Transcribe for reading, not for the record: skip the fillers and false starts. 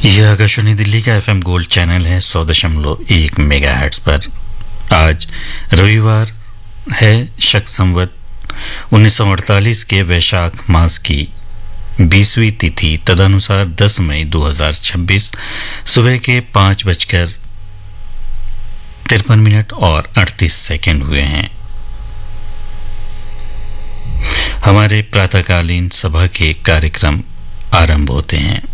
यह आकाशवाणी दिल्ली का FM gold channel है 100.1 मेगाहर्ट्ज पर। आज रविवार है, शक संवत 1948 के वैशाख मास की 20वीं तिथि, तदनुसार 10 मई 2026 सुबह के 5:53 और 38 सेकंड हुए हैं। हमारे प्रातःकालीन सभा के कार्यक्रम आरंभ होते हैं।